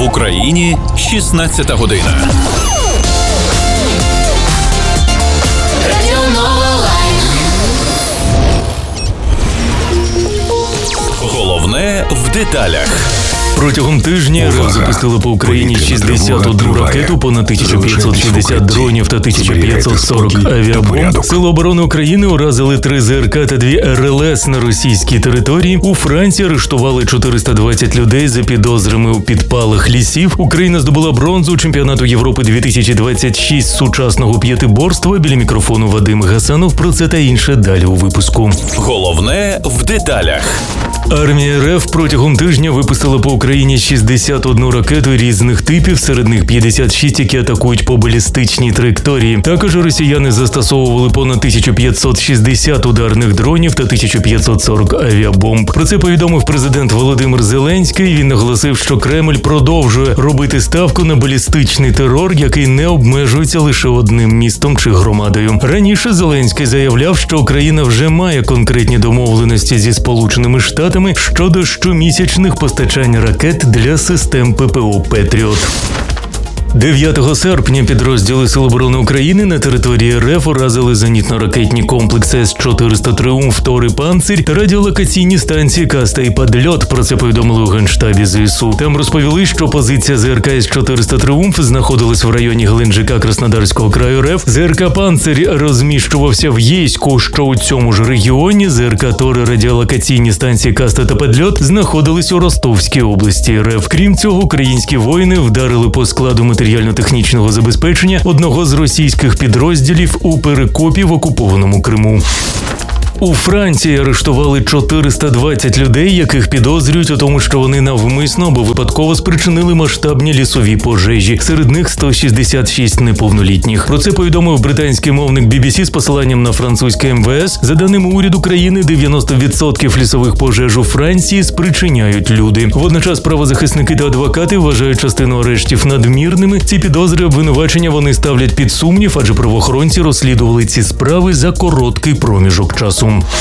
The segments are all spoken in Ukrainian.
В Україні 16 година. Головне в деталях. Протягом тижня РФ запустила по Україні 61 ракету, понад 1560 дронів та 1540 авіабомб. Сили оборони України уразили 3 ЗРК та 2 РЛС на російській території. У Франції арештували 420 людей за підозрами у підпалах лісів. Україна здобула бронзу чемпіонату Європи 2026 з сучасного п'ятиборства. Біля мікрофону Вадим Гасанов. Про це та інше далі у випуску. Головне в деталях. Армія РФ протягом тижня випустила по Україні 61 ракету різних типів, серед них 56, які атакують по балістичній траєкторії. Також росіяни застосовували понад 1560 ударних дронів та 1540 авіабомб. Про це повідомив президент Володимир Зеленський. Він наголосив, що Кремль продовжує робити ставку на балістичний терор, який не обмежується лише одним містом чи громадою. Раніше Зеленський заявляв, що Україна вже має конкретні домовленості зі Сполученими Штатами щодо щомісячних постачань ракет для систем ППО «Петріот». 9 серпня підрозділи Сил оборони України на території РФ уразили зенітно-ракетні комплекси С-400 «Тріумф», «Тор» і «Панцирь» та радіолокаційні станції «Каста» і «Падльот». Про це повідомили у Генштабі ЗСУ. Там розповіли, що позиція ЗРК С-400 «Тріумф» знаходилась в районі Геленджика Краснодарського краю РФ. ЗРК «Панцирь» розміщувався в Єйську, що у цьому ж регіоні. ЗРК «Тор» і радіолокаційні станції «Каста» та «Падльот» знаходились у Ростовській області РФ. Крім цього, українські воїни вдарили по складу матеріально-технічного забезпечення одного з російських підрозділів у Перекопі в окупованому Криму. У Франції арештували 420 людей, яких підозрюють у тому, що вони навмисно або випадково спричинили масштабні лісові пожежі. Серед них 166 неповнолітніх. Про це повідомив британський мовник BBC з посиланням на французьке МВС. За даними уряду країни, 90% лісових пожеж у Франції спричиняють люди. Водночас правозахисники та адвокати вважають частину арештів надмірними. Ці підозри обвинувачення вони ставлять під сумнів, адже правоохоронці розслідували ці справи за короткий проміжок часу.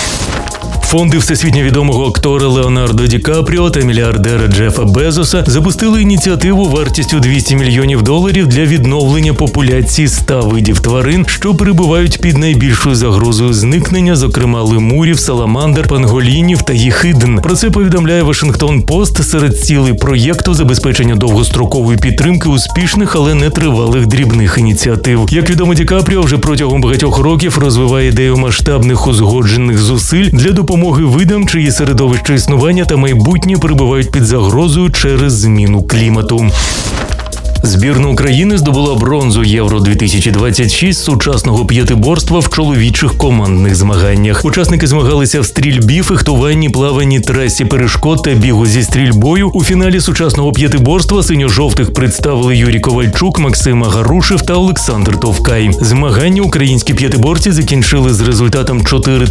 Фонди всесвітньо відомого актора Леонардо Ді Капріо та мільярдера Джефа Безоса запустили ініціативу вартістю $200 мільйонів для відновлення популяції 100 видів тварин, що перебувають під найбільшою загрозою зникнення, зокрема лемурів, саламандр, панголінів та єхидн. Про це повідомляє Вашингтон-Пост. Серед цілей проєкту забезпечення довгострокової підтримки успішних, але нетривалих дрібних ініціатив. Як відомо, Ді Капріо вже протягом багатьох років розвиває ідею масштабних узгоджених зусиль для допомоги видам, чиї середовище існування та майбутнє перебувають під загрозою через зміну клімату. Збірна України здобула бронзу Євро-2026 з сучасного п'ятиборства в чоловічих командних змаганнях. Учасники змагалися в стрільбі, фехтуванні, плаванні, трасі перешкод та бігу зі стрільбою. У фіналі сучасного п'ятиборства синьо-жовтих представили Юрій Ковальчук, Максим Агарушев та Олександр Товкай. Змагання українські п'ятиборці закінчили з результатом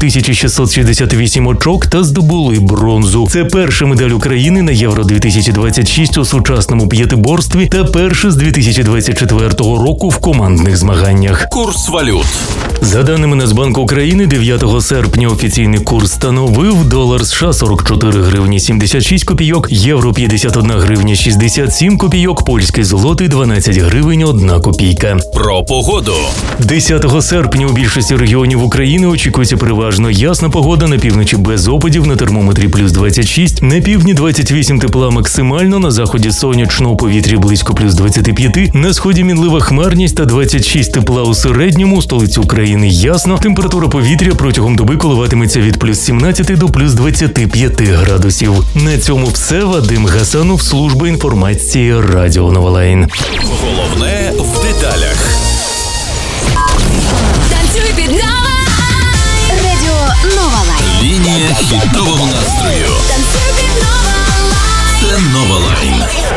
4668 очок та здобули бронзу. Це перша медаль України на Євро-2026 у сучасному п'ятиборстві та перша з 2024 року в командних змаганнях. Курс валют. За даними Нацбанку України, 9 серпня офіційний курс становив долар США 44 гривні 76 копійок, євро 51 гривня 67 копійок, польський злотий 12 гривень 1 копійка. Про погоду. 10 серпня у більшості регіонів України очікується переважно ясна погода, на півночі без опадів, на термометрі плюс 26, на півдні 28 тепла максимально, на заході сонячно, у повітрі близько плюс 25, на сході мінлива хмарність та 26 тепла у середньому, у столиці України ясно, температура повітря протягом доби коливатиметься від плюс 17 до плюс 25 градусів. На цьому все. Вадим Гасанов, служба інформації Радіо Новолайн. Головне в деталях. Танцюй під нас!